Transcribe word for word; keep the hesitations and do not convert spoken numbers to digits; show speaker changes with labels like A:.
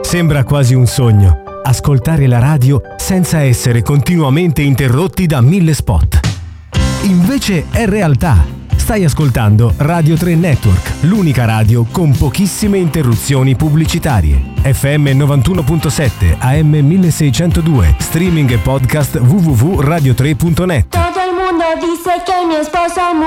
A: Sembra quasi un sogno, ascoltare la radio senza essere continuamente interrotti da mille spot. Invece è realtà. Stai ascoltando Radio tre Network, l'unica radio con pochissime interruzioni pubblicitarie. F M novantuno virgola sette, A M milleseicentodue, streaming e podcast w w w punto radio tre punto net.
B: Todo el mundo dice que mi esposo